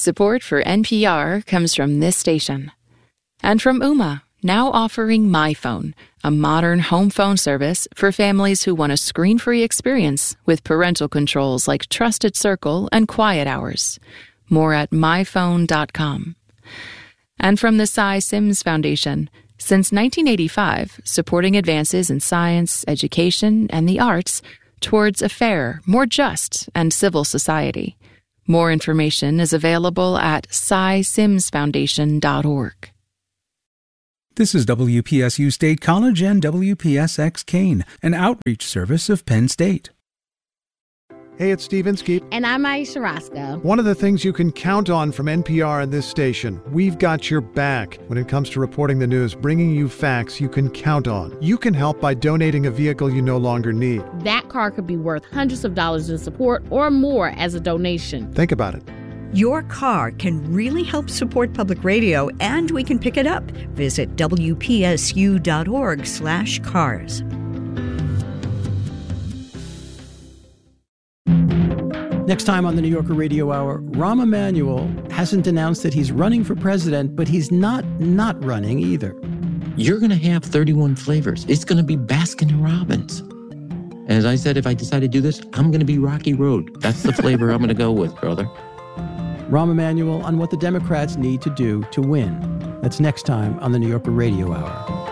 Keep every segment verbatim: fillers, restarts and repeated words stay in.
Support for N P R comes from this station. And from Ooma, now offering MyPhone, a modern home phone service for families who want a screen-free experience with parental controls like Trusted Circle and Quiet Hours. More at my phone dot com. And from the Cy Sims Foundation, since nineteen eighty-five, supporting advances in science, education, and the arts towards a fair, more just, and civil society. More information is available at cy sims foundation dot org. This is W P S U State College and W P S X Kane, an outreach service of Penn State. Hey, it's Steve Inskeep. And I'm Aisha Roscoe. One of the things you can count on from N P R and this station, we've got your back when it comes to reporting the news, bringing you facts you can count on. You can help by donating a vehicle you no longer need. That car could be worth hundreds of dollars in support or more as a donation. Think about it. Your car can really help support public radio, and we can pick it up. Visit W P S U dot org slash cars. Next time on the New Yorker Radio Hour, Rahm Emanuel hasn't announced that he's running for president, but he's not not running either. You're going to have thirty-one flavors. It's going to be Baskin and Robbins. And as I said, if I decide to do this, I'm going to be Rocky Road. That's the flavor I'm going to go with, brother. Rahm Emanuel on what the Democrats need to do to win. That's next time on the New Yorker Radio Hour.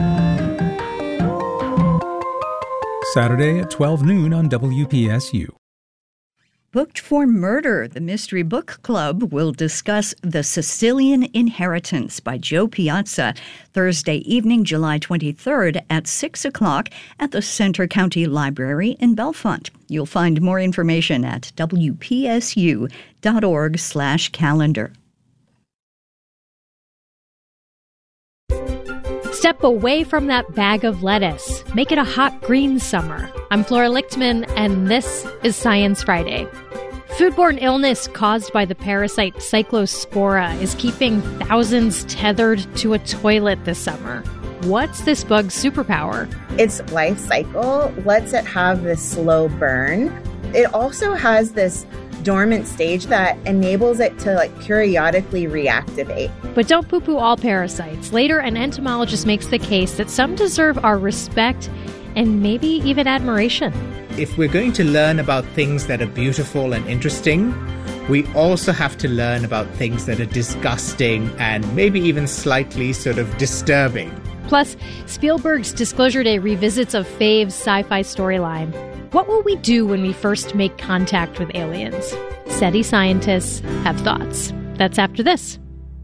Saturday at twelve noon on W P S U. Booked for Murder, the Mystery Book Club will discuss The Sicilian Inheritance by Joe Piazza Thursday evening, July twenty-third at six o'clock at the Center County Library in Bellefonte. You'll find more information at W P S U dot org slash calendar. Step away from that bag of lettuce. Make it a hot green summer. I'm Flora Lichtman, and this is Science Friday. Foodborne illness caused by the parasite Cyclospora is keeping thousands tethered to a toilet this summer. What's this bug's superpower? Its life cycle lets it have this slow burn. It also has this dormant stage that enables it to like periodically reactivate. But don't poo-poo all parasites. Later, an entomologist makes the case that some deserve our respect and maybe even admiration. If we're going to learn about things that are beautiful and interesting, we also have to learn about things that are disgusting and maybe even slightly sort of disturbing. Plus, Spielberg's Disclosure Day revisits a fave sci-fi storyline. What will we do when we first make contact with aliens? SETI scientists have thoughts. That's after this.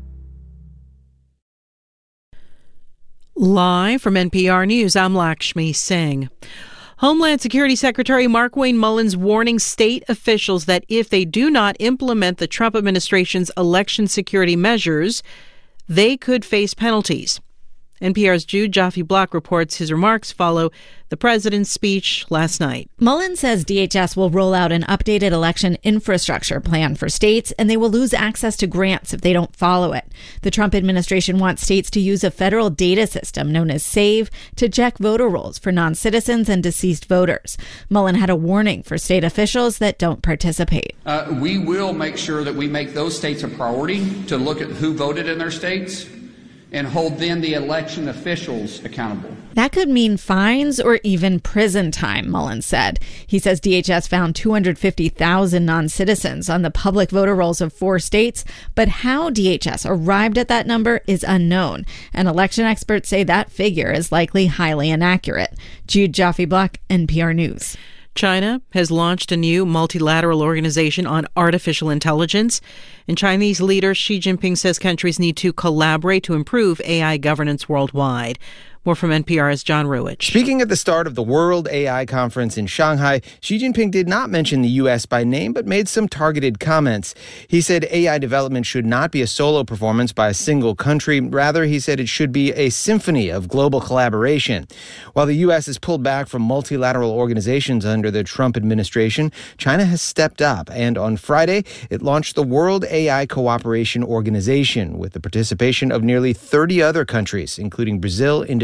Live from N P R News, I'm Lakshmi Singh. Homeland Security Secretary Markwayne Mullins warning state officials that if they do not implement the Trump administration's election security measures, they could face penalties. N P R's Jude Joffe-Block reports his remarks follow the president's speech last night. Mullins says D H S will roll out an updated election infrastructure plan for states, and they will lose access to grants if they don't follow it. The Trump administration wants states to use a federal data system known as SAVE to check voter rolls for non-citizens and deceased voters. Mullin had a warning for state officials that don't participate. Uh, we will make sure that we make those states a priority to look at who voted in their states and hold then the election officials accountable. That could mean fines or even prison time, Mullins said. He says D H S found two hundred fifty thousand non-citizens on the public voter rolls of four states, but how D H S arrived at that number is unknown, and election experts say that figure is likely highly inaccurate. Jude Joffe-Block, N P R News. China has launched a new multilateral organization on artificial intelligence. And Chinese leader Xi Jinping says countries need to collaborate to improve A I governance worldwide. More from N P R's John Ruwitch. Speaking at the start of the World A I Conference in Shanghai, Xi Jinping did not mention the U S by name, but made some targeted comments. He said A I development should not be a solo performance by a single country. Rather, he said it should be a symphony of global collaboration. While the U S has pulled back from multilateral organizations under the Trump administration, China has stepped up. And on Friday, it launched the World A I Cooperation Organization with the participation of nearly thirty other countries, including Brazil, Indonesia,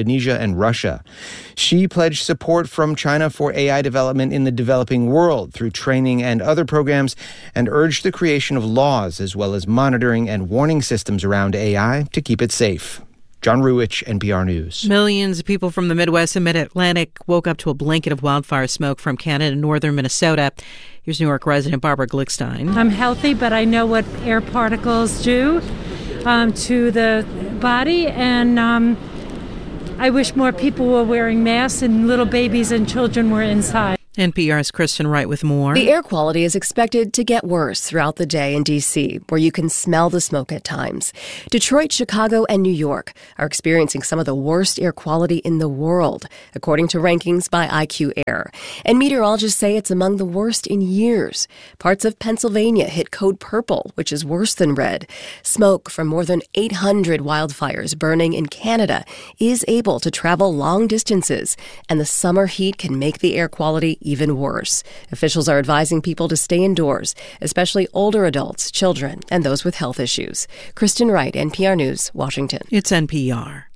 Indonesia and Russia. Xi pledged support from China for A I development in the developing world through training and other programs, and urged the creation of laws as well as monitoring and warning systems around A I to keep it safe. John Ruwich, N P R News. Millions of people from the Midwest and Mid-Atlantic woke up to a blanket of wildfire smoke from Canada and northern Minnesota. Here's New York resident Barbara Glickstein. I'm healthy, but I know what air particles do um, to the body, and um, I wish more people were wearing masks and little babies and children were inside. N P R's Kristen Wright with more. The air quality is expected to get worse throughout the day in D C, where you can smell the smoke at times. Detroit, Chicago, and New York are experiencing some of the worst air quality in the world, according to rankings by I Q Air. And meteorologists say it's among the worst in years. Parts of Pennsylvania hit code purple, which is worse than red. Smoke from more than eight hundred wildfires burning in Canada is able to travel long distances, and the summer heat can make the air quality even worse. Officials are advising people to stay indoors, especially older adults, children, and those with health issues. Kristen Wright, N P R News, Washington. It's N P R.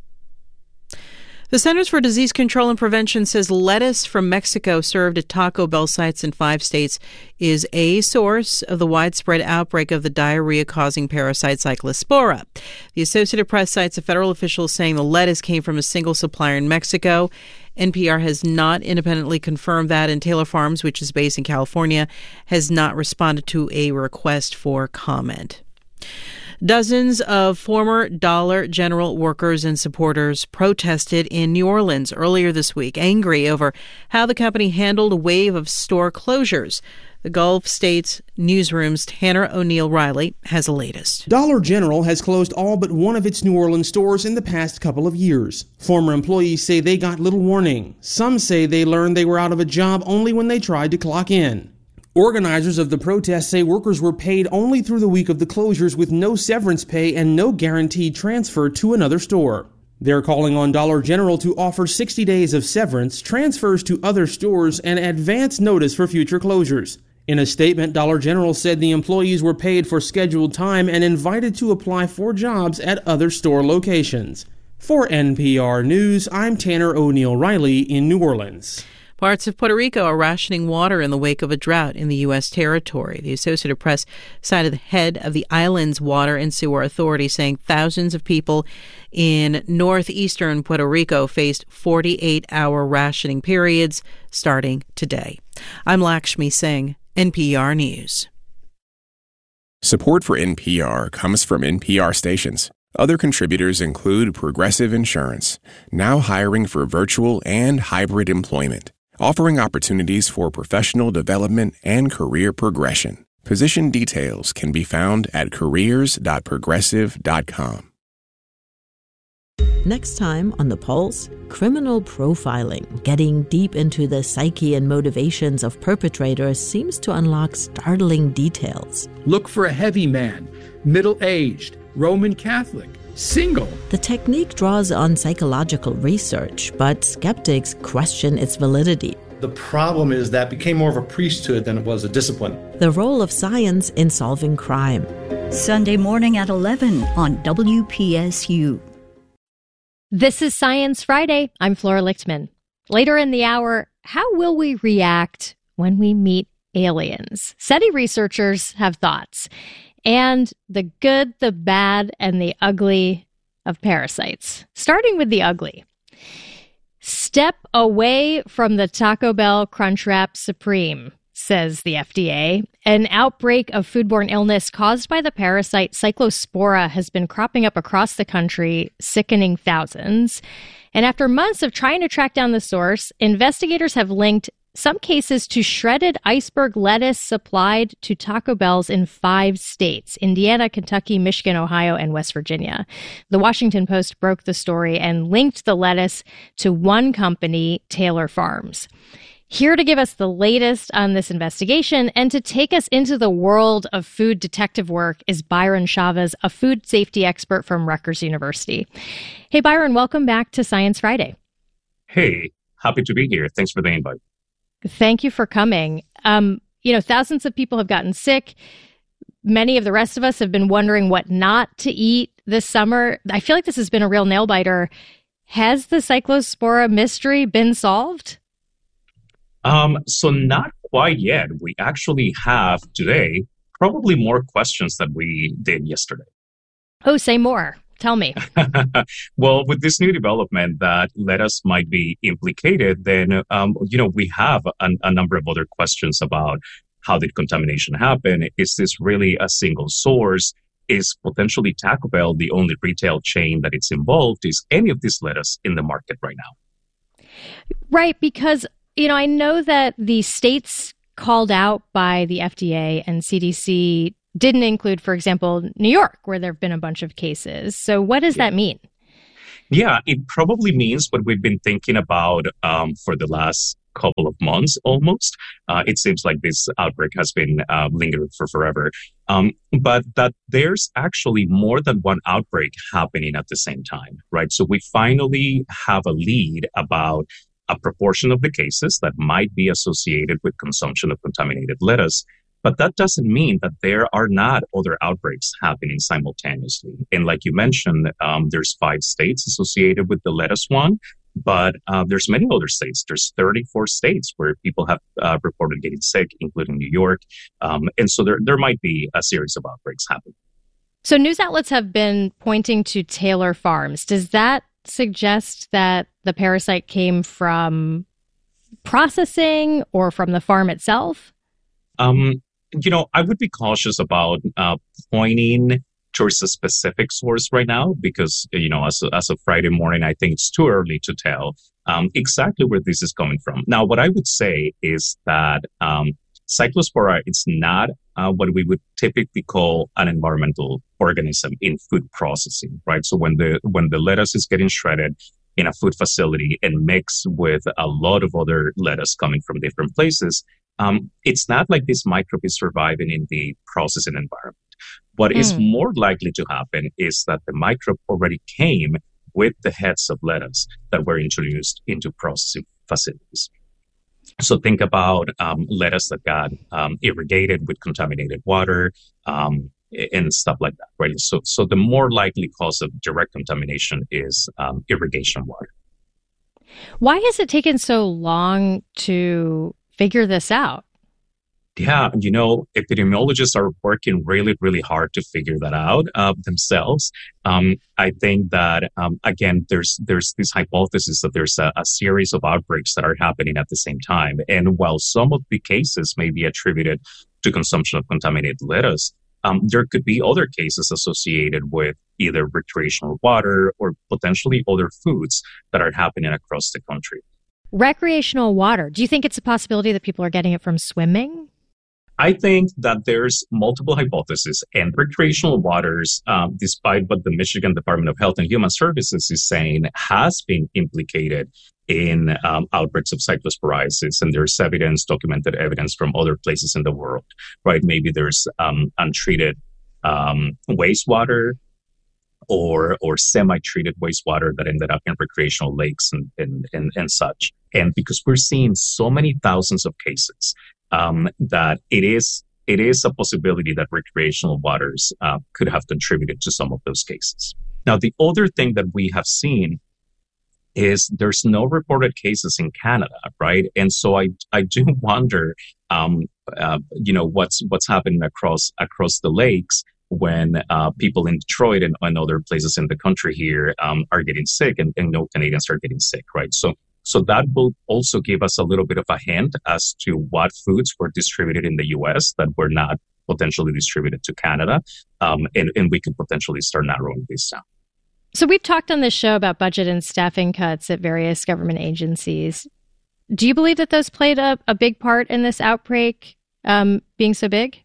The Centers for Disease Control and Prevention says lettuce from Mexico served at Taco Bell sites in five states is a source of the widespread outbreak of the diarrhea-causing parasite Cyclospora. The Associated Press cites a federal official saying the lettuce came from a single supplier in Mexico. N P R has not independently confirmed that, and Taylor Farms, which is based in California, has not responded to a request for comment. Dozens of former Dollar General workers and supporters protested in New Orleans earlier this week, angry over how the company handled a wave of store closures. The Gulf States Newsroom's Tanner O'Neill Riley has the latest. Dollar General has closed all but one of its New Orleans stores in the past couple of years. Former employees say they got little warning. Some say they learned they were out of a job only when they tried to clock in. Organizers of the protest say workers were paid only through the week of the closures with no severance pay and no guaranteed transfer to another store. They're calling on Dollar General to offer sixty days of severance, transfers to other stores, and advance notice for future closures. In a statement, Dollar General said the employees were paid for scheduled time and invited to apply for jobs at other store locations. For N P R News, I'm Tanner O'Neill Riley in New Orleans. Parts of Puerto Rico are rationing water in the wake of a drought in the U S territory. The Associated Press cited the head of the island's Water and Sewer Authority saying thousands of people in northeastern Puerto Rico faced forty-eight hour rationing periods starting today. I'm Lakshmi Singh, N P R News. Support for N P R comes from N P R stations. Other contributors include Progressive Insurance, now hiring for virtual and hybrid employment, offering opportunities for professional development and career progression. Position details can be found at careers dot progressive dot com. Next time on The Pulse, criminal profiling. Getting deep into the psyche and motivations of perpetrators seems to unlock startling details. Look for a heavy man, middle-aged, Roman Catholic, single. The technique draws on psychological research, but skeptics question its validity. The problem is that became more of a priesthood than it was a discipline. The role of science in solving crime. Sunday morning at eleven on W P S U. This is Science Friday. I'm Flora Lichtman. Later in the hour, how will we react when we meet aliens? SETI researchers have thoughts. And the good, the bad, and the ugly of parasites. Starting with the ugly. Step away from the Taco Bell Crunchwrap Supreme, says the F D A. An outbreak of foodborne illness caused by the parasite Cyclospora has been cropping up across the country, sickening thousands. And after months of trying to track down the source, investigators have linked some cases to shredded iceberg lettuce supplied to Taco Bells in five states: Indiana, Kentucky, Michigan, Ohio, and West Virginia. The Washington Post broke the story and linked the lettuce to one company, Taylor Farms. Here to give us the latest on this investigation and to take us into the world of food detective work is Byron Chavez, a food safety expert from Rutgers University. Hey, Byron, welcome back to Science Friday. Hey, happy to be here. Thanks for the invite. Thank you for coming. Um, you know, thousands of people have gotten sick. Many of the rest of us have been wondering what not to eat this summer. I feel like this has been a real nail biter. Has the Cyclospora mystery been solved? Um, so not quite yet. We actually have today probably more questions than we did yesterday. Oh, say more. Tell me. Well, with this new development that lettuce might be implicated, then, um, you know, we have a, a number of other questions about how did contamination happen? Is this really a single source? Is potentially Taco Bell the only retail chain that it's involved? Is any of this lettuce in the market right now? Right, because, you know, I know that the states called out by the F D A and C D C didn't include, for example, New York, where there have been a bunch of cases. So what does yeah. that mean? Yeah, it probably means what we've been thinking about um, for the last couple of months almost. Uh, it seems like this outbreak has been uh, lingering for forever. Um, but that there's actually more than one outbreak happening at the same time, right? So we finally have a lead about a proportion of the cases that might be associated with consumption of contaminated lettuce. But that doesn't mean that there are not other outbreaks happening simultaneously. And like you mentioned, um, there's five states associated with the lettuce one, but uh, there's many other states. There's thirty-four states where people have uh, reported getting sick, including New York. Um, and so there, there might be a series of outbreaks happening. So news outlets have been pointing to Taylor Farms. Does that suggest that the parasite came from processing or from the farm itself? Um, you know, I would be cautious about uh, pointing towards a specific source right now because, you know, as, as of Friday morning, I think it's too early to tell um, exactly where this is coming from. Now, what I would say is that um, Cyclospora, it's not uh, what we would typically call an environmental organism in food processing, right? So when the when the lettuce is getting shredded in a food facility and mixed with a lot of other lettuce coming from different places, um, it's not like this microbe is surviving in the processing environment. What mm. is more likely to happen is that the microbe already came with the heads of lettuce that were introduced into processing facilities. So think about um, lettuce that got um, irrigated with contaminated water um, and stuff like that, right? So, so the more likely cause of direct contamination is um, irrigation water. Why has it taken so long to figure this out? Yeah, you know, epidemiologists are working really, really hard to figure that out uh, themselves. Um, I think that, um, again, there's there's this hypothesis that there's a, a series of outbreaks that are happening at the same time. And while some of the cases may be attributed to consumption of contaminated lettuce, um, there could be other cases associated with either recreational water or potentially other foods that are happening across the country. Recreational water. Do you think it's a possibility that people are getting it from swimming? I think that there's multiple hypotheses, and recreational waters, um, despite what the Michigan Department of Health and Human Services is saying, has been implicated in um, outbreaks of cyclosporiasis, and there's evidence, documented evidence from other places in the world, right? Maybe there's um, untreated um, wastewater or or semi-treated wastewater that ended up in recreational lakes and, and, and, and such. And because we're seeing so many thousands of cases, Um, that it is it is a possibility that recreational waters uh, could have contributed to some of those cases. Now, the other thing that we have seen is there's no reported cases in Canada, right? And so I I do wonder, um, uh, you know, what's what's happening across across the lakes when uh, people in Detroit and, and other places in the country here um, are getting sick, and, and no Canadians are getting sick, right? So. So that will also give us a little bit of a hint as to what foods were distributed in the U S that were not potentially distributed to Canada. Um, and, and we could potentially start narrowing this down. So we've talked on this show about budget and staffing cuts at various government agencies. Do you believe that those played a, a big part in this outbreak um, being so big?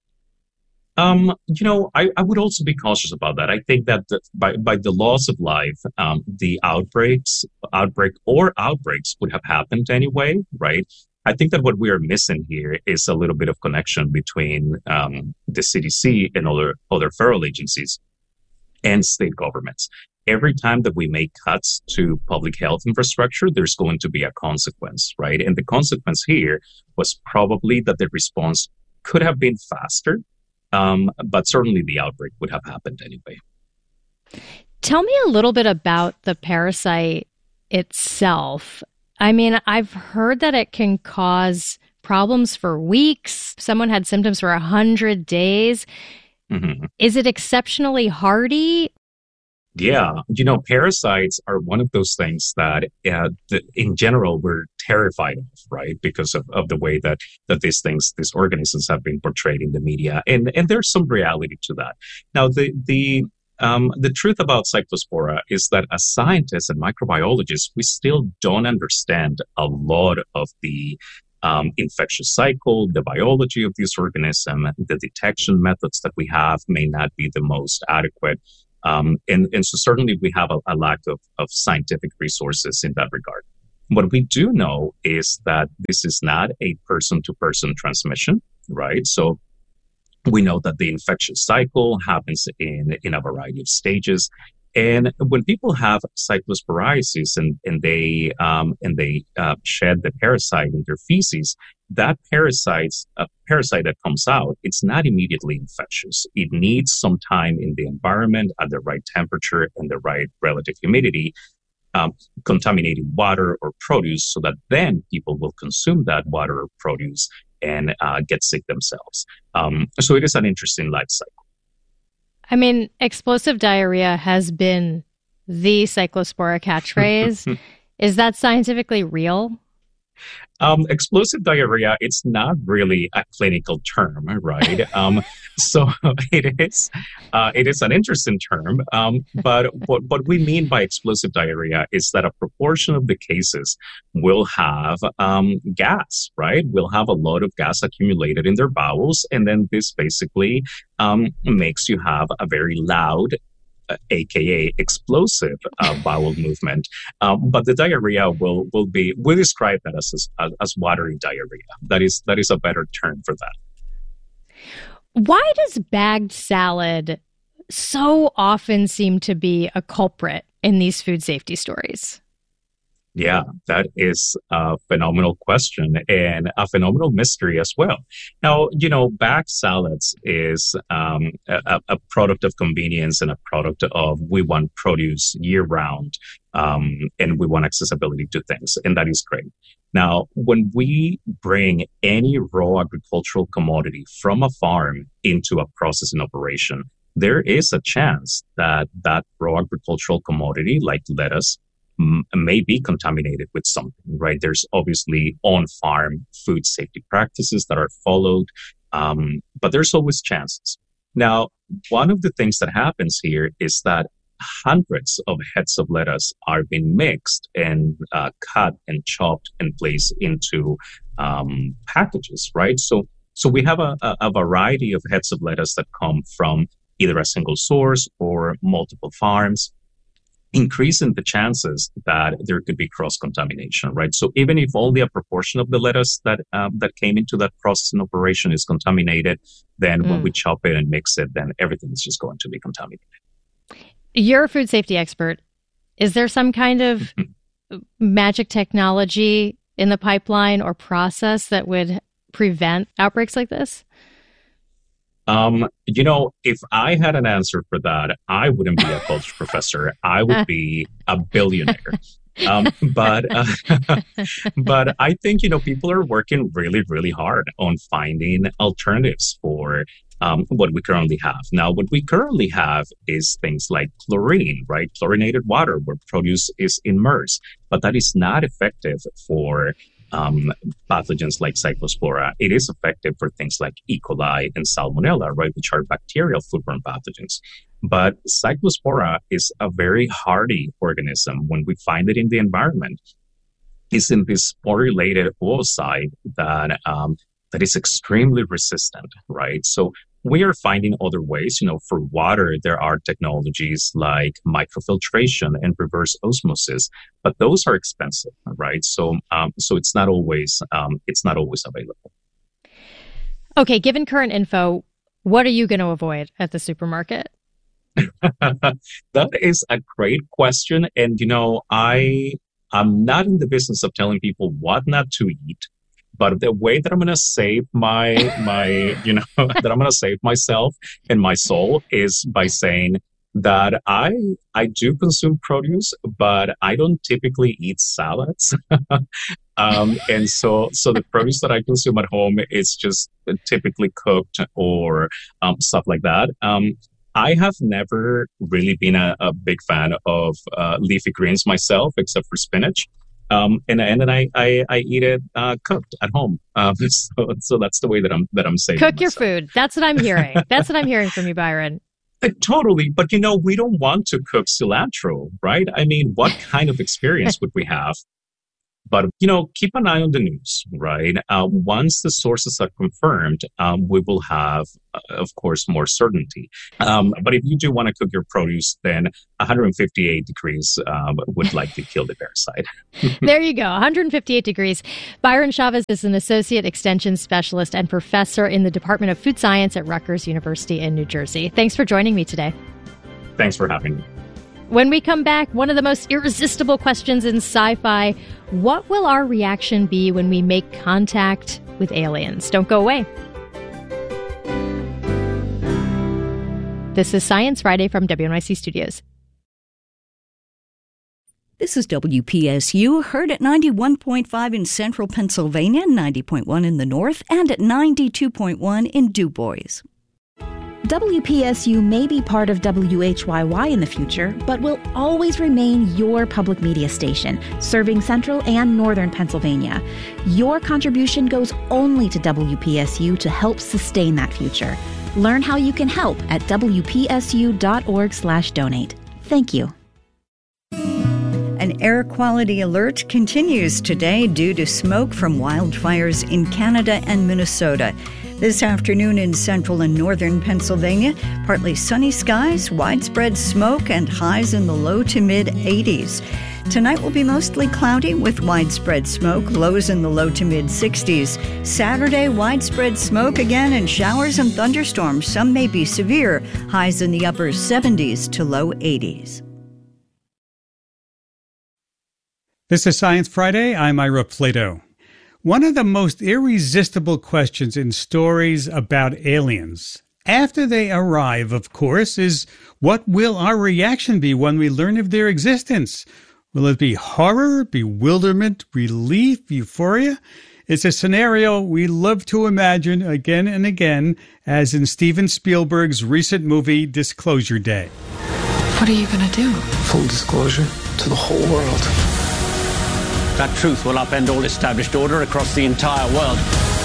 Um, you know, I, I would also be cautious about that. I think that the, by, by the laws of life, um, the outbreaks, outbreak or outbreaks would have happened anyway, right? I think that what we are missing here is a little bit of connection between um, the C D C and other other federal agencies and state governments. Every time that we make cuts to public health infrastructure, there's going to be a consequence, right? And the consequence here was probably that the response could have been faster. Um, but certainly the outbreak would have happened anyway. Tell me a little bit about the parasite itself. I mean, I've heard that it can cause problems for weeks. Someone had symptoms for one hundred days. Mm-hmm. Is it exceptionally hardy? Yeah. You know, parasites are one of those things that, uh, that in general, we're terrified of, right? Because of, of the way that, that these things, these organisms have been portrayed in the media. And, and there's some reality to that. Now, the, the, um, the truth about Cyclospora is that as scientists and microbiologists, we still don't understand a lot of the Um, infectious cycle, the biology of this organism, the detection methods that we have may not be the most adequate. Um, and, and so certainly we have a, a lack of, of scientific resources in that regard. What we do know is that this is not a person-to-person transmission, right? So we know that the infectious cycle happens in, in a variety of stages. And when people have cyclosporiasis and, and they um, and they uh, shed the parasite in their feces, that parasite, uh, parasite that comes out, it's not immediately infectious. It needs some time in the environment at the right temperature and the right relative humidity, um, contaminating water or produce, so that then people will consume that water or produce and uh, get sick themselves. Um, so it is an interesting life cycle. I mean, explosive diarrhea has been the Cyclospora catchphrase. Is that scientifically real? Um, explosive diarrhea, it's not really a clinical term, right? um, so it is, uh, it is an interesting term. Um, but what, what we mean by explosive diarrhea is that a proportion of the cases will have um, gas, right? Will have a lot of gas accumulated in their bowels. And then this basically um, makes you have a very loud, Uh, A K A explosive uh, bowel movement. Um, but the diarrhea will will be, we describe that as, as as watery diarrhea. That is that is a better term for that. Why does bagged salad so often seem to be a culprit in these food safety stories? Yeah, that is a phenomenal question and a phenomenal mystery as well. Now, you know, bagged salads is um, a, a product of convenience and a product of we want produce year round um, and we want accessibility to things. And that is great. Now, when we bring any raw agricultural commodity from a farm into a processing operation, there is a chance that that raw agricultural commodity, like lettuce, may be contaminated with something, right? There's obviously on-farm food safety practices that are followed, um, but there's always chances. Now, one of the things that happens here is that hundreds of heads of lettuce are being mixed and uh, cut and chopped and placed into um, packages, right? So, so we have a, a variety of heads of lettuce that come from either a single source or multiple farms, increasing the chances that there could be cross-contamination, right? So even if only a proportion of the lettuce that um, that came into that processing operation is contaminated, then mm. when we chop it and mix it, then everything is just going to be contaminated. You're a food safety expert. Is there some kind of magic technology in the pipeline or process that would prevent outbreaks like this? Um, you know, if I had an answer for that, I wouldn't be a college professor. I would be a billionaire. Um, but, uh, but I think, you know, people are working really, really hard on finding alternatives for um, what we currently have. Now, what we currently have is things like chlorine, right? Chlorinated water where produce is immersed, but that is not effective for Um, pathogens like Cyclospora. It is effective for things like E. coli and Salmonella, right, which are bacterial foodborne pathogens. But Cyclospora is a very hardy organism. When we find it in the environment, it's in this sporulated oocyte that um, that is extremely resistant, right? So we are finding other ways. You know, for water, there are technologies like microfiltration and reverse osmosis, but those are expensive, right? So, um, so it's not always um, it's not always available. Okay, given current info, what are you going to avoid at the supermarket? That is a great question, and you know, I I'm not in the business of telling people what not to eat. But the way that I'm going to save my, my, you know, that I'm going to save myself and my soul is by saying that I I do consume produce, but I don't typically eat salads. um, and so so the produce that I consume at home is just typically cooked or um, stuff like that. Um, I have never really been a, a big fan of uh, leafy greens myself, except for spinach. Um, and and then I, I, I eat it uh, cooked at home. Um, so so that's the way that I'm that I'm saving. Cook your myself. food. That's what I'm hearing. That's what I'm hearing from you, Byron. Uh, totally. But, you know, we don't want to cook cilantro, right? I mean, what kind of experience would we have? But, you know, keep an eye on the news, right? Uh, once the sources are confirmed, um, we will have, uh, of course, more certainty. Um, but if you do want to cook your produce, then one hundred fifty-eight degrees um, would likely kill the parasite. There you go, one hundred fifty-eight degrees. Byron Chavez is an associate extension specialist and professor in the Department of Food Science at Rutgers University in New Jersey. Thanks for joining me today. Thanks for having me. When we come back, one of the most irresistible questions in sci-fi, what will our reaction be when we make contact with aliens? Don't go away. This is Science Friday from W N Y C Studios. This is W P S U, heard at ninety-one point five in central Pennsylvania, ninety point one in the north, and at ninety-two point one in Du Bois. W P S U may be part of W H Y Y in the future, but will always remain your public media station, serving central and northern Pennsylvania. Your contribution goes only to W P S U to help sustain that future. Learn how you can help at W P S U dot org slash donate. Thank you. An air quality alert continues today due to smoke from wildfires in Canada and Minnesota. This afternoon in central and northern Pennsylvania, partly sunny skies, widespread smoke, and highs in the low to mid eighties. Tonight will be mostly cloudy with widespread smoke, lows in the low to mid sixties. Saturday, widespread smoke again and showers and thunderstorms. Some may be severe, highs in the upper seventies to low eighties. This is Science Friday. I'm Ira Plato. One of the most irresistible questions in stories about aliens, after they arrive, of course, is what will our reaction be when we learn of their existence? Will it be horror, bewilderment, relief, euphoria? It's a scenario we love to imagine again and again, as in Steven Spielberg's recent movie, Disclosure Day. What are you going to do? Full disclosure to the whole world. That truth will upend all established order across the entire world.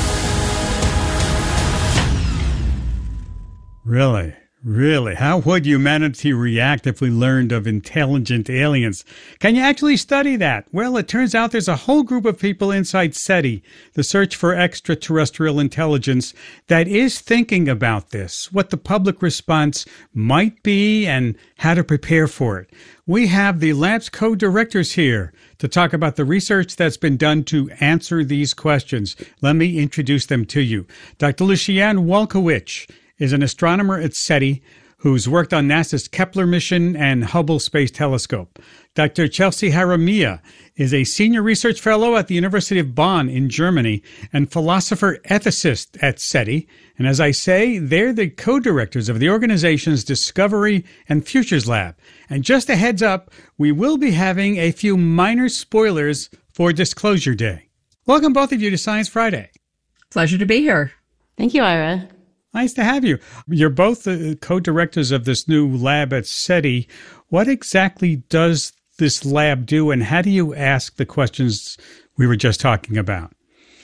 Really? Really? How would humanity react if we learned of intelligent aliens? Can you actually study that? Well, it turns out there's a whole group of people inside SETI, the Search for Extraterrestrial Intelligence, that is thinking about this, what the public response might be and how to prepare for it. We have the lab's co-directors here to talk about the research that's been done to answer these questions. Let me introduce them to you. Doctor Lucian Walkowicz is an astronomer at SETI who's worked on NASA's Kepler mission and Hubble Space Telescope. Doctor Chelsea Haramia is a senior research fellow at the University of Bonn in Germany and philosopher ethicist at SETI. And as I say, they're the co-directors of the organization's Discovery and Futures Lab. And just a heads up, we will be having a few minor spoilers for Disclosure Day. Welcome both of you to Science Friday. Pleasure to be here. Thank you, Ira. Nice to have you. You're both the co-directors of this new lab at SETI. What exactly does this lab do, and how do you ask the questions we were just talking about?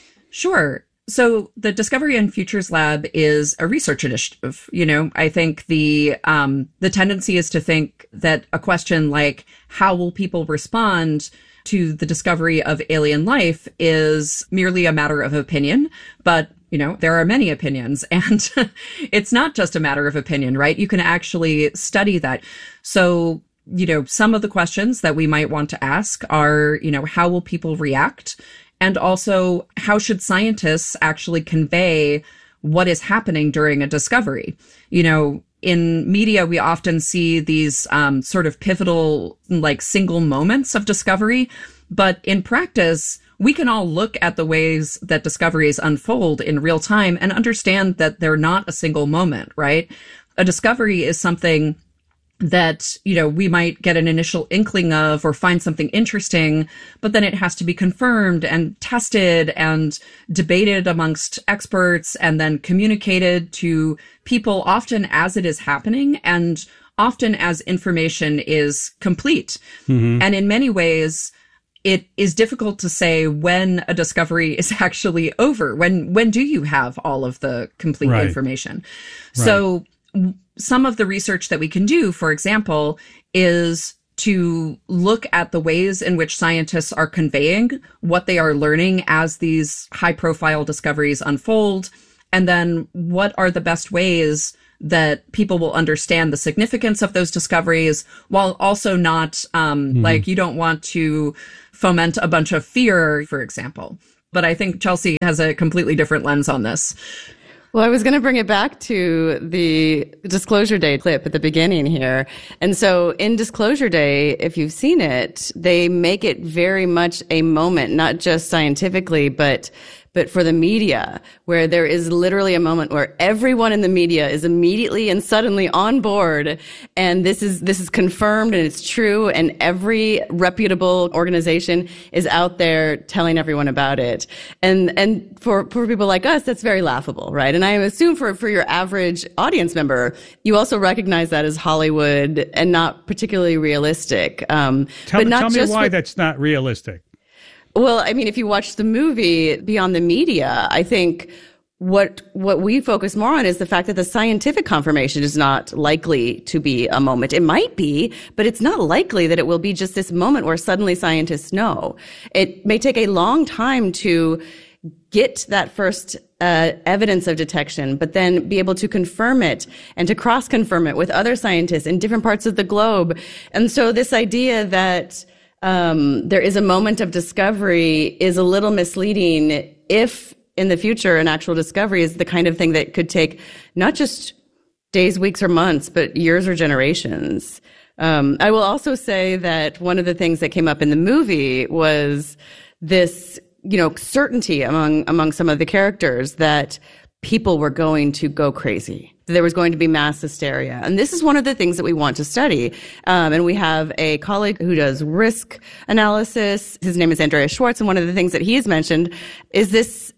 Sure. So the Discovery and Futures Lab is a research initiative. You know, I think the um, the tendency is to think that a question like, how will people respond to the discovery of alien life, is merely a matter of opinion. But you know, there are many opinions, and it's not just a matter of opinion, right? You can actually study that. So, you know, some of the questions that we might want to ask are, you know, how will people react? And also, how should scientists actually convey what is happening during a discovery? You know, in media, we often see these um, sort of pivotal, like single moments of discovery. But in practice, we can all look at the ways that discoveries unfold in real time and understand that they're not a single moment, right? A discovery is something that, you know, we might get an initial inkling of or find something interesting, but then it has to be confirmed and tested and debated amongst experts and then communicated to people often as it is happening and often as information is complete. Mm-hmm. And in many ways, it is difficult to say when a discovery is actually over. When, when do you have all of the complete right. information? Right. So some of the research that we can do, for example, is to look at the ways in which scientists are conveying what they are learning as these high-profile discoveries unfold, and then what are the best ways that people will understand the significance of those discoveries while also not, um, mm-hmm. like, you don't want to foment a bunch of fear, for example. But I think Chelsea has a completely different lens on this. Well, I was going to bring it back to the Disclosure Day clip at the beginning here. And so in Disclosure Day, if you've seen it, they make it very much a moment, not just scientifically, but but for the media, where there is literally a moment where everyone in the media is immediately and suddenly on board. And this is, this is confirmed and it's true. And every reputable organization is out there telling everyone about it. And, and for, for people like us, that's very laughable, right? And I assume for, for your average audience member, you also recognize that as Hollywood and not particularly realistic. Um, tell but not tell just me why with, that's not realistic. Well, I mean, if you watch the movie Beyond the Media, I think what what we focus more on is the fact that the scientific confirmation is not likely to be a moment. It might be, but it's not likely that it will be just this moment where suddenly scientists know. It may take a long time to get that first uh, evidence of detection, but then be able to confirm it and to cross-confirm it with other scientists in different parts of the globe. And so this idea that Um, there is a moment of discovery is a little misleading if in the future an actual discovery is the kind of thing that could take not just days, weeks, or months, but years or generations. Um, I will also say that one of the things that came up in the movie was this, you know, certainty among, among some of the characters that people were going to go crazy. There was going to be mass hysteria. And this is one of the things that we want to study. Um, and we have a colleague who does risk analysis. His name is Andreas Schwartz. And one of the things that he has mentioned is this,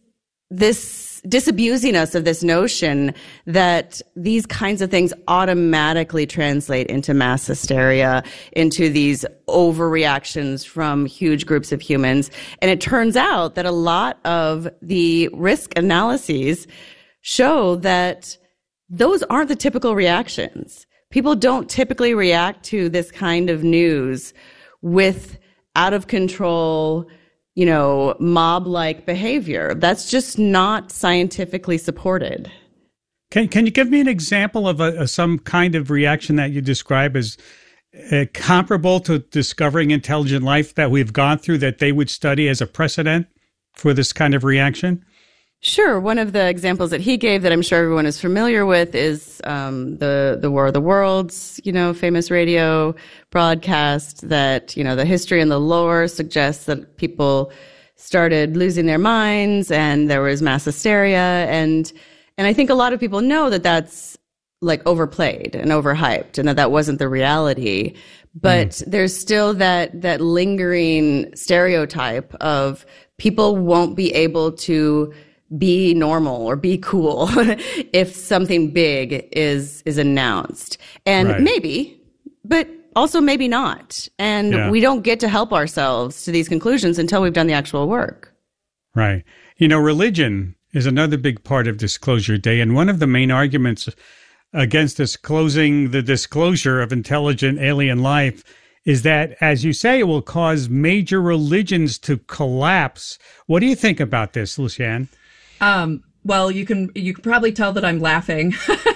this disabusing us of this notion that these kinds of things automatically translate into mass hysteria, into these overreactions from huge groups of humans. And it turns out that a lot of the risk analyses show that those aren't the typical reactions. People don't typically react to this kind of news with out of control, you know, mob-like behavior. That's just not scientifically supported. Can Can you give me an example of a, a some kind of reaction that you describe as uh, comparable to discovering intelligent life that we've gone through that they would study as a precedent for this kind of reaction? Sure. One of the examples that he gave that I'm sure everyone is familiar with is um, the the War of the Worlds, you know, famous radio broadcast that, you know, the history and the lore suggests that people started losing their minds and there was mass hysteria. And and I think a lot of people know that that's like overplayed and overhyped and that that wasn't the reality. But mm. there's still that that lingering stereotype of people won't be able to be normal or be cool if something big is is announced. And right. maybe, but also maybe not. And yeah. we don't get to help ourselves to these conclusions until we've done the actual work. Right. You know, religion is another big part of Disclosure Day. And one of the main arguments against disclosing the disclosure of intelligent alien life is that, as you say, it will cause major religions to collapse. What do you think about this, Lucianne? Um, well, you can, you can probably tell that I'm laughing,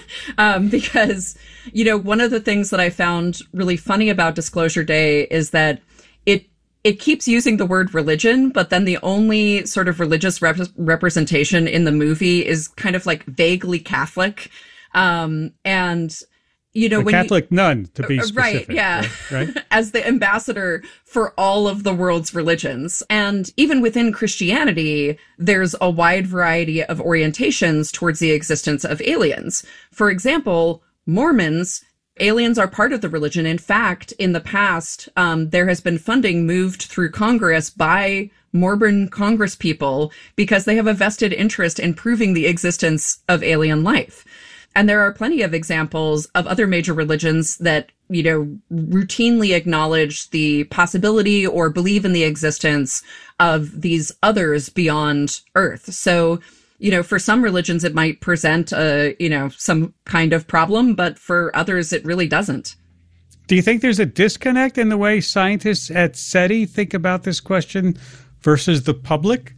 um, because, you know, one of the things that I found really funny about Disclosure Day is that it, it keeps using the word religion, but then the only sort of religious rep- representation in the movie is kind of like vaguely Catholic. Um, and, you know, a when Catholic you, nun, to be specific. Right, yeah. Right? As the ambassador for all of the world's religions. And even within Christianity, there's a wide variety of orientations towards the existence of aliens. For example, Mormons Aliens are part of the religion. In fact, in the past, um, there has been funding moved through Congress by Mormon Congress people because they have a vested interest in proving the existence of alien life. And there are plenty of examples of other major religions that, you know, routinely acknowledge the possibility or believe in the existence of these others beyond Earth. So, you know, for some religions, it might present a, you know, some kind of problem, but for others, it really doesn't. Do you think there's a disconnect in the way scientists at SETI think about this question versus the public?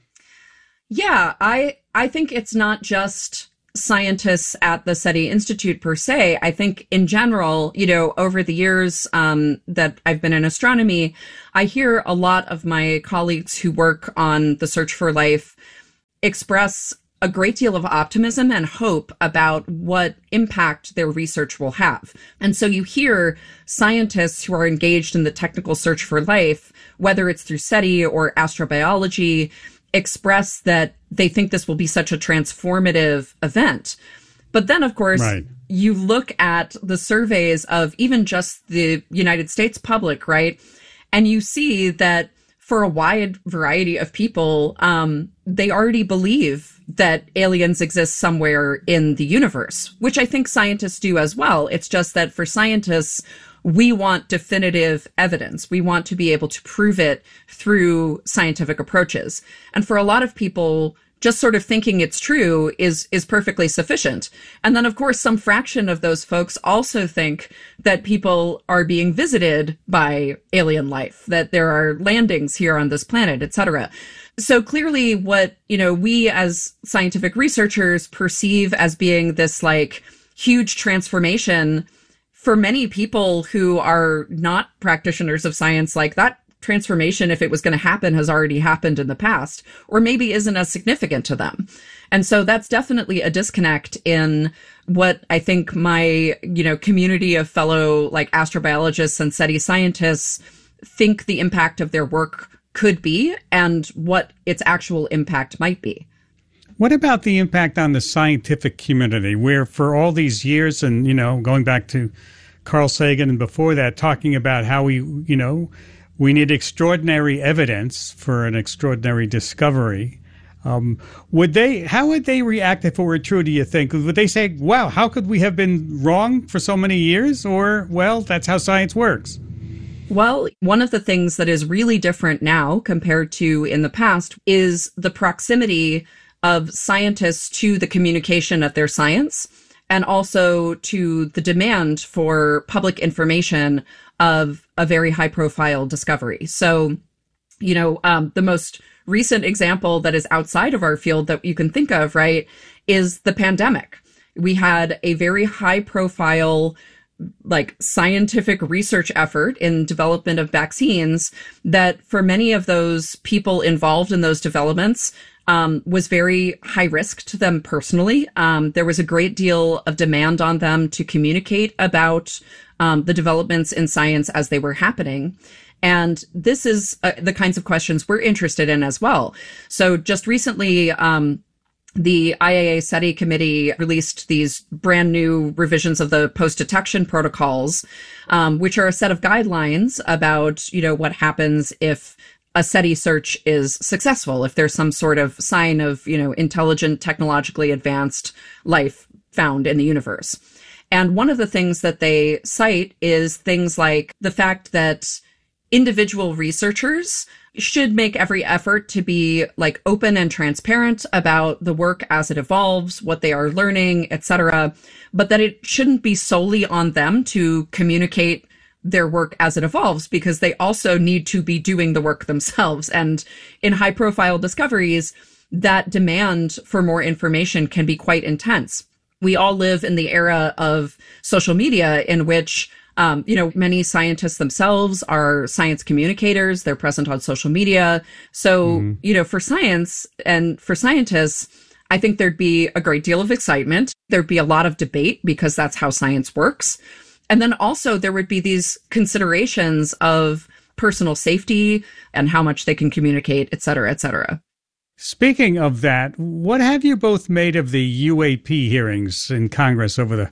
Yeah, I I think it's not just scientists at the SETI Institute per se. I think in general, you know, over the years um, that I've been in astronomy, I hear a lot of my colleagues who work on the search for life express a great deal of optimism and hope about what impact their research will have. And so you hear scientists who are engaged in the technical search for life, whether it's through SETI or astrobiology, express that they think this will be such a transformative event. But then, of course, right. you look at the surveys of even just the United States public, right? And you see that for a wide variety of people, um, they already believe that aliens exist somewhere in the universe, which I think scientists do as well. It's just that for scientists, we want definitive evidence. We want to be able to prove it through scientific approaches. And for a lot of people, just sort of thinking it's true is is perfectly sufficient. And then, of course, some fraction of those folks also think that people are being visited by alien life, that there are landings here on this planet, et cetera. So clearly what, you know, we as scientific researchers perceive as being this like huge transformation, for many people who are not practitioners of science, like that transformation, if it was going to happen, has already happened in the past, or maybe isn't as significant to them. And so that's definitely a disconnect in what I think my, you know, community of fellow like astrobiologists and SETI scientists think the impact of their work could be and what its actual impact might be. What about the impact on the scientific community, where for all these years, and, you know, going back to Carl Sagan and before that, talking about how we, you know, we need extraordinary evidence for an extraordinary discovery. Um, would they, how would they react if it were true, do you think? Would they say, wow, how could we have been wrong for so many years? Or, well, that's how science works? Well, one of the things that is really different now compared to in the past is the proximity of scientists to the communication of their science, and also to the demand for public information of a very high profile discovery. So, you know, um, the most recent example that is outside of our field that you can think of, right, is the pandemic. We had a very high profile, like scientific research effort in development of vaccines that for many of those people involved in those developments um, was very high risk to them personally. Um, there was a great deal of demand on them to communicate about um, the developments in science as they were happening. And this is uh, the kinds of questions we're interested in as well. So just recently, um, the I A A SETI committee released these brand new revisions of the post-detection protocols, um, which are a set of guidelines about, you know, what happens if a SETI search is successful, if there's some sort of sign of, you know, intelligent, technologically advanced life found in the universe. And one of the things that they cite is things like the fact that individual researchers should make every effort to be like open and transparent about the work as it evolves, what they are learning, et cetera, but that it shouldn't be solely on them to communicate their work as it evolves, because they also need to be doing the work themselves. And in high profile discoveries, that demand for more information can be quite intense. We all live in the era of social media in which Um, you know, many scientists themselves are science communicators. They're present on social media. So, mm. you know, for science and for scientists, I think there'd be a great deal of excitement. There'd be a lot of debate because that's how science works. And then also there would be these considerations of personal safety and how much they can communicate, et cetera, et cetera. Speaking of that, what have you both made of the U A P hearings in Congress over the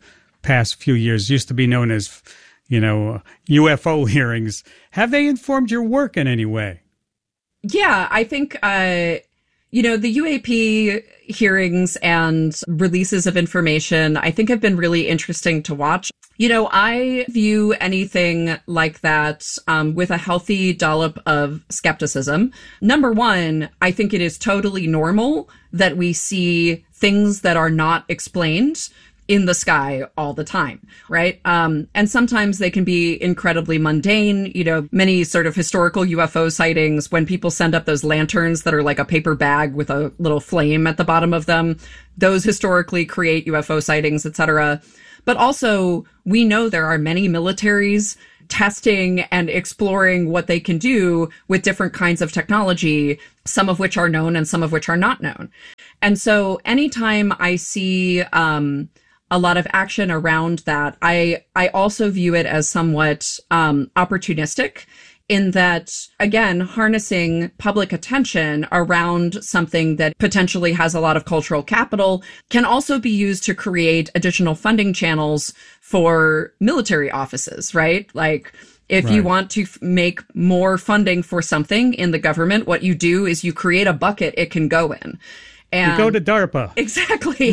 past few years. Used to be known as, you know, U F O hearings. Have they informed your work in any way? Yeah, I think, uh, you know, the U A P hearings and releases of information, I think have been really interesting to watch. You know, I view anything like that um, with a healthy dollop of skepticism. Number one, I think it is totally normal that we see things that are not explained in the sky all the time, right? Um, and sometimes they can be incredibly mundane. You know, many sort of historical U F O sightings, when people send up those lanterns that are like a paper bag with a little flame at the bottom of them, those historically create U F O sightings, et cetera. But also, we know there are many militaries testing and exploring what they can do with different kinds of technology, some of which are known and some of which are not known. And so anytime I see um, a lot of action around that, I I also view it as somewhat um, opportunistic, in that, again, harnessing public attention around something that potentially has a lot of cultural capital can also be used to create additional funding channels for military offices, right? Like, if right. you want to f- make more funding for something in the government, what you do is you create a bucket it can go in. And you go to DARPA. Exactly.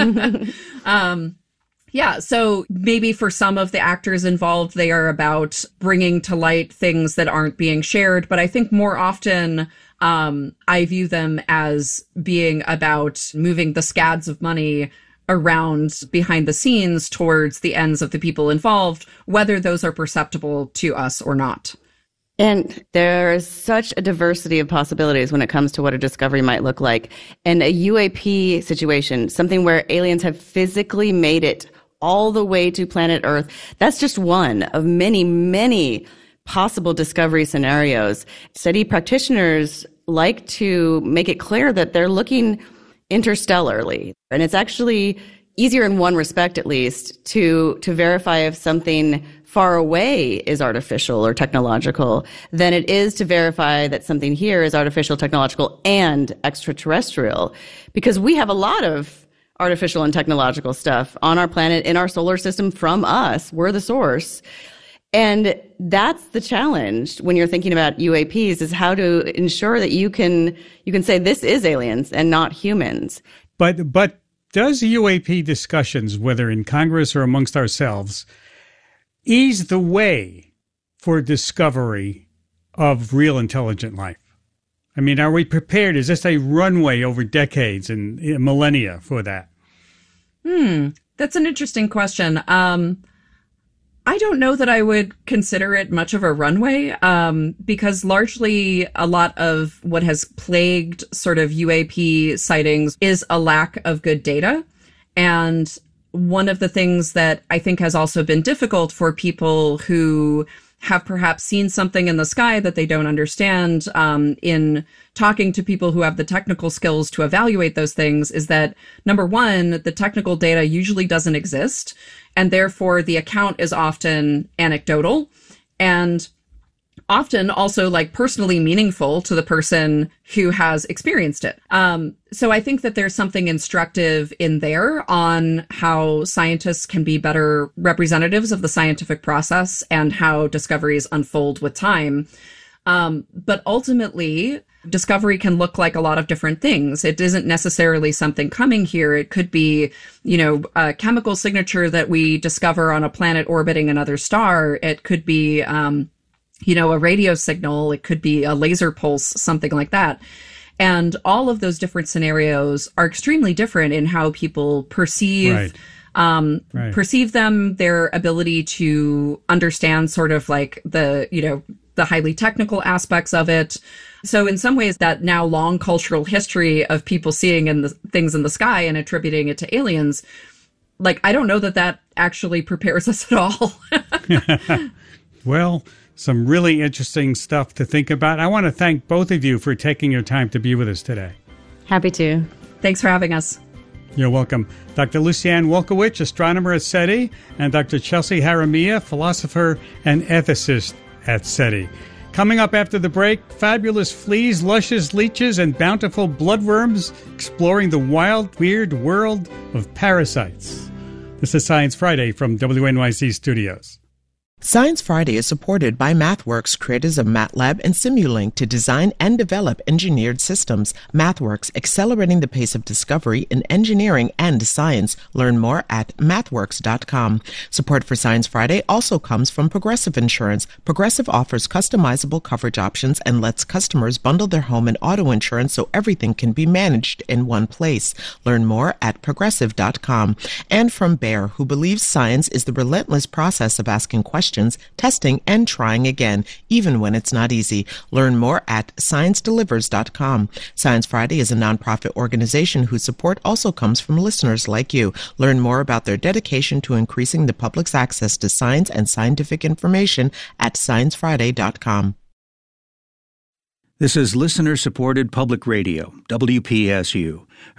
um, Yeah, so maybe for some of the actors involved, they are about bringing to light things that aren't being shared. But I think more often, um, I view them as being about moving the scads of money around behind the scenes towards the ends of the people involved, whether those are perceptible to us or not. And there's such a diversity of possibilities when it comes to what a discovery might look like. And a U A P situation, something where aliens have physically made it all the way to planet Earth, that's just one of many, many possible discovery scenarios. SETI practitioners like to make it clear that they're looking interstellarly. And it's actually easier in one respect, at least, to, to verify if something far away is artificial or technological than it is to verify that something here is artificial, technological, and extraterrestrial. Because we have a lot of artificial and technological stuff on our planet, in our solar system, from us. We're the source. And that's the challenge when you're thinking about U A Ps, is how to ensure that you can you can say this is aliens and not humans. But but does U A P discussions, whether in Congress or amongst ourselves, ease the way for discovery of real intelligent life? I mean, are we prepared? Is this a runway over decades and millennia for that? Hmm, that's an interesting question. Um, I don't know that I would consider it much of a runway, um, because largely a lot of what has plagued sort of U A P sightings is a lack of good data. And one of the things that I think has also been difficult for people who have perhaps seen something in the sky that they don't understand, um, in talking to people who have the technical skills to evaluate those things, is that, number one, the technical data usually doesn't exist, and therefore the account is often anecdotal and often also like personally meaningful to the person who has experienced it. Um, so I think that there's something instructive in there on how scientists can be better representatives of the scientific process and how discoveries unfold with time. Um, but ultimately, discovery can look like a lot of different things. It isn't necessarily something coming here. It could be, you know, a chemical signature that we discover on a planet orbiting another star. It could be, um, you know, a radio signal. It could be a laser pulse, something like that. And all of those different scenarios are extremely different in how people perceive right. Um, right. perceive them, their ability to understand sort of like the, you know, the highly technical aspects of it. So in some ways, that now long cultural history of people seeing in the things in the sky and attributing it to aliens, like, I don't know that that actually prepares us at all. Well, some really interesting stuff to think about. I want to thank both of you for taking your time to be with us today. Happy to. Thanks for having us. You're welcome. Doctor Lucianne Wolkowicz, astronomer at SETI, and Doctor Chelsea Haramia, philosopher and ethicist at SETI. Coming up after the break, fabulous fleas, luscious leeches, and bountiful bloodworms exploring the wild, weird world of parasites. This is Science Friday from W N Y C Studios. Science Friday is supported by MathWorks, creators of MATLAB and Simulink to design and develop engineered systems. MathWorks, accelerating the pace of discovery in engineering and science. Learn more at mathworks dot com. Support for Science Friday also comes from Progressive Insurance. Progressive offers customizable coverage options and lets customers bundle their home and auto insurance so everything can be managed in one place. Learn more at progressive dot com. And from Bayer, who believes science is the relentless process of asking questions, testing, and trying again, even when it's not easy. Learn more at science delivers dot com. Science Friday is a nonprofit organization whose support also comes from listeners like you. Learn more about their dedication to increasing the public's access to science and scientific information at science friday dot com. This is listener-supported public radio, W P S U.